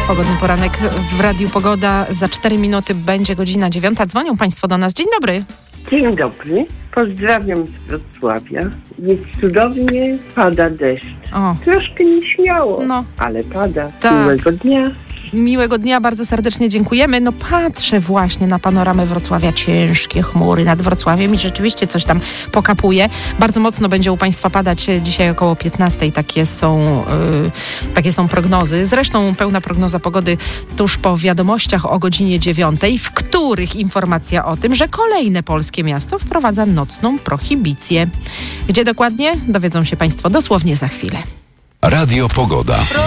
Pogodny poranek w Radiu Pogoda. Za 4 minuty będzie godzina 9. Dzwonią Państwo do nas. Dzień dobry. Dzień dobry. Pozdrawiam z Wrocławia. Jest cudownie, pada deszcz. O. Troszkę nieśmiało, No. ale pada. Tak. Miłego dnia. Miłego dnia, bardzo serdecznie dziękujemy. No patrzę właśnie na panoramę Wrocławia, ciężkie chmury nad Wrocławiem i rzeczywiście coś tam pokapuje. Bardzo mocno będzie u Państwa padać dzisiaj około 15. Takie są prognozy. Zresztą pełna prognoza pogody tuż po wiadomościach o godzinie 9, w których informacja o tym, że kolejne polskie miasto wprowadza nocną prohibicję. Gdzie dokładnie? Dowiedzą się Państwo dosłownie za chwilę. Radio Pogoda.